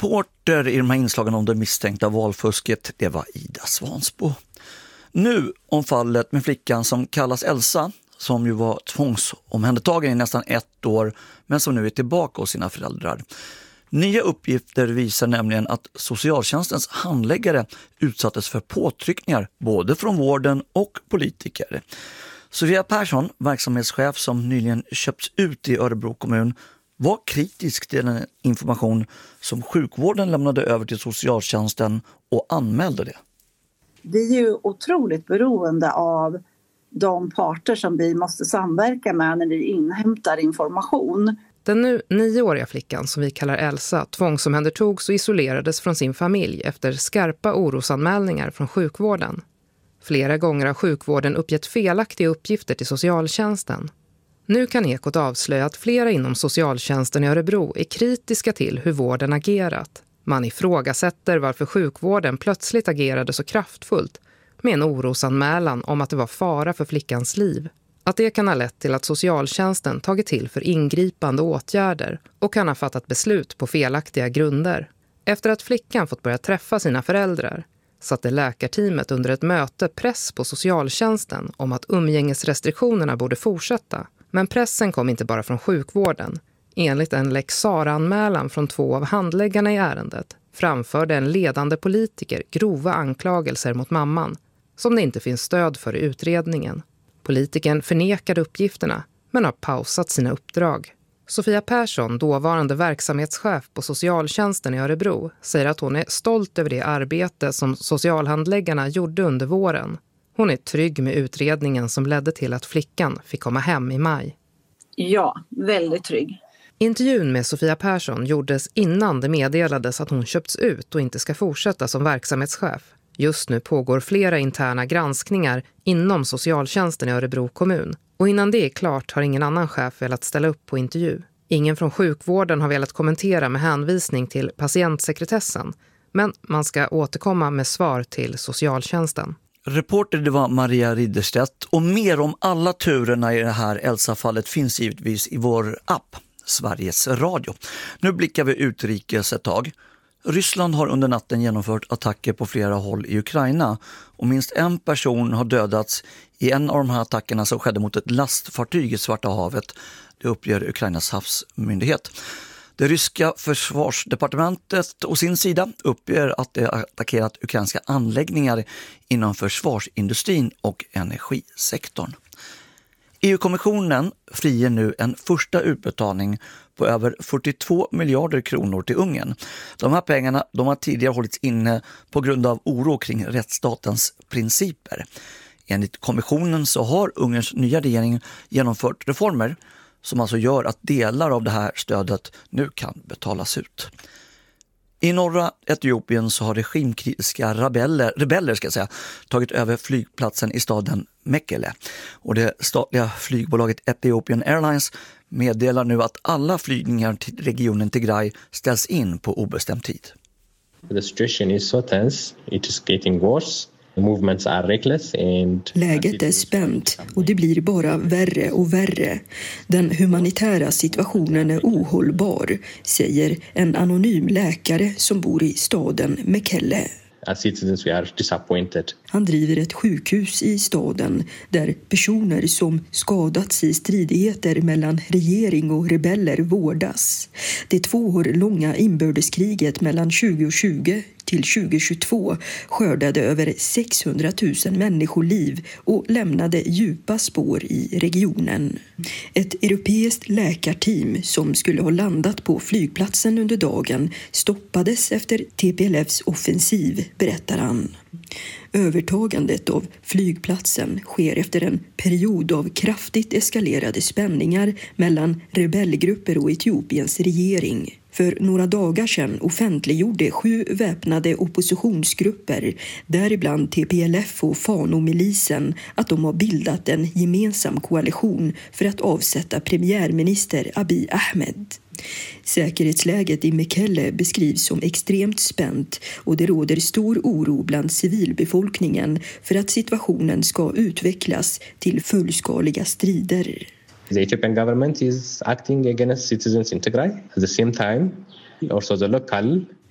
Reporter i de här inslagen om det misstänkta valfusket, det var Ida Svansbo. Nu om fallet med flickan som kallas Elsa, som ju var tvångsomhändertagen i nästan 1 år men som nu är tillbaka hos sina föräldrar. Nya uppgifter visar nämligen att socialtjänstens handläggare utsattes för påtryckningar både från vården och politiker. Sofia Persson, verksamhetschef som nyligen köpts ut i Örebro kommun, var kritisk till den information som sjukvården lämnade över till socialtjänsten och anmälde det. Vi är ju otroligt beroende av de parter som vi måste samverka med när vi inhämtar information. Den nu 9-åriga flickan som vi kallar Elsa tvångsomhändertogs och isolerades från sin familj efter skarpa orosanmälningar från sjukvården. Flera gånger har sjukvården uppgett felaktiga uppgifter till socialtjänsten. Nu kan Ekot avslöja att flera inom socialtjänsten i Örebro är kritiska till hur vården agerat. Man ifrågasätter varför sjukvården plötsligt agerade så kraftfullt med en orosanmälan om att det var fara för flickans liv. Att det kan ha lett till att socialtjänsten tagit till för ingripande åtgärder och kan ha fattat beslut på felaktiga grunder. Efter att flickan fått börja träffa sina föräldrar satte läkarteamet under ett möte press på socialtjänsten om att umgängesrestriktionerna borde fortsätta. Men pressen kom inte bara från sjukvården. Enligt en Lex Sarah-anmälan från 2 av handläggarna i ärendet framförde en ledande politiker grova anklagelser mot mamman som det inte finns stöd för i utredningen. Politikern förnekade uppgifterna men har pausat sina uppdrag. Sofia Persson, dåvarande verksamhetschef på socialtjänsten i Örebro, säger att hon är stolt över det arbete som socialhandläggarna gjorde under våren. Hon är trygg med utredningen som ledde till att flickan fick komma hem i maj. Ja, väldigt trygg. Intervjun med Sofia Persson gjordes innan det meddelades att hon köpts ut och inte ska fortsätta som verksamhetschef. Just nu pågår flera interna granskningar inom socialtjänsten i Örebro kommun. Och innan det är klart har ingen annan chef velat ställa upp på intervju. Ingen från sjukvården har velat kommentera med hänvisning till patientsekretessen. Men man ska återkomma med svar till socialtjänsten. Reporter det var Maria Ridderstedt och mer om alla turerna i det här Elsa-fallet finns givetvis i vår app, Sveriges Radio. Nu blickar vi utrikes ett tag. Ryssland har under natten genomfört attacker på flera håll i Ukraina och minst en person har dödats i en av de här attackerna som skedde mot ett lastfartyg i Svarta havet. Det uppger Ukrainas havsmyndighet. Det ryska försvarsdepartementet å sin sida uppger att det attackerat ukrainska anläggningar inom försvarsindustrin och energisektorn. EU-kommissionen friger nu en första utbetalning på över 42 miljarder kronor till Ungern. De här pengarna har tidigare hållits inne på grund av oro kring rättsstatens principer. Enligt kommissionen så har Ungerns nya regering genomfört reformer som alltså gör att delar av det här stödet nu kan betalas ut. I norra Etiopien så har regimkritiska rebeller tagit över flygplatsen i staden Mekelle. Och det statliga flygbolaget Ethiopian Airlines meddelar nu att alla flygningar till regionen Tigray ställs in på obestämd tid. The situation is so tense, it is getting worse. Movements are reckless and läget är spänt och det blir bara värre och värre. Den humanitära situationen är ohållbar, säger en anonym läkare som bor i staden Mekelle. As citizens we are disappointed. Han driver ett sjukhus i staden där personer som skadats i stridigheter mellan regering och rebeller vårdas. Det 2 år långa inbördeskriget mellan 2020 till 2022 skördade över 600 000 människoliv och lämnade djupa spår i regionen. Ett europeiskt läkarteam som skulle ha landat på flygplatsen under dagen stoppades efter TPLFs offensiv, berättar han. Övertagandet av flygplatsen sker efter en period av kraftigt eskalerade spänningar mellan rebellgrupper och Etiopiens regering. För några dagar sedan offentliggjorde 7 väpnade oppositionsgrupper, däribland TPLF och Fano-milisen, att de har bildat en gemensam koalition för att avsätta premiärminister Abiy Ahmed. Säkerhetsläget i Mekelle beskrivs som extremt spänt och det råder stor oro bland civilbefolkningen för att situationen ska utvecklas till fullskaliga strider. The Ethiopian government is acting against citizens in Tigray. At the same time, also the local